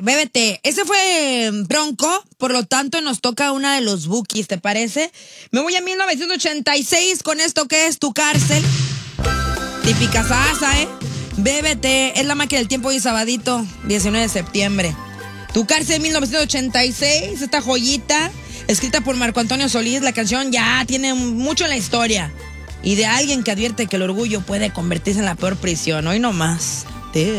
Bébete. Ese fue Bronco, por lo tanto nos toca una de los Bukis, ¿te parece? Me voy a 1986 con esto que es Tu Cárcel. Típica salsa, Bébete, es la máquina del tiempo y sabadito, 19 de septiembre. Tu Cárcel 1986, esta joyita, escrita por Marco Antonio Solís. La canción ya tiene mucho en la historia y de alguien que advierte que el orgullo puede convertirse en la peor prisión. Hoy no más.